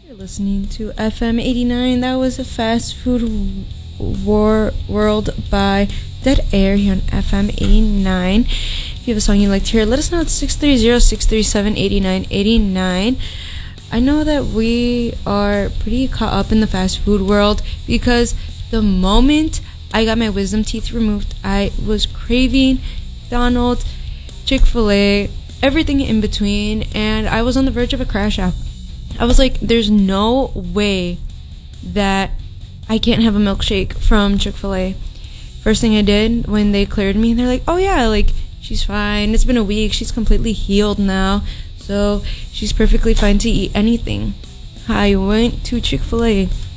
You're listening to FM 89. That was a fast food world by Dead Air here on FM 89. If you have a song you'd like to hear, let us know at 630-637-8989. I know that we are pretty caught up in the fast food world because the moment I got my wisdom teeth removed, I was craving McDonald's, Chick-fil-A, everything in between, and I was on the verge of a crash out. I was like, there's no way that I can't have a milkshake from Chick-fil-A. First thing I did when they cleared me, they're like, oh yeah, like, she's fine. It's been a week. She's completely healed now. So she's perfectly fine to eat anything. I went to Chick-fil-A.